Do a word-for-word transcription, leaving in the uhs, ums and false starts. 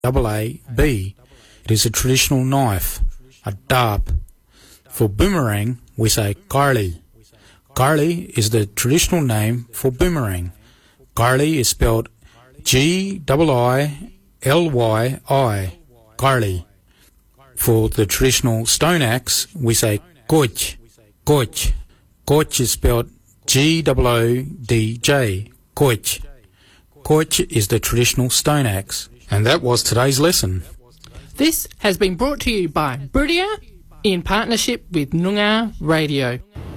double A B. It is a traditional knife, a dab. For boomerang, we say garli. Garli is the traditional name for boomerang. Garli is spelled G I I L Y I, garli. For the traditional stone axe, we say goj, goj. Goj is spelled G O O D J, goj. Goj is the traditional stone axe. And that was today's lesson. This has been brought to you by Buriya in partnership with Noongar Radio.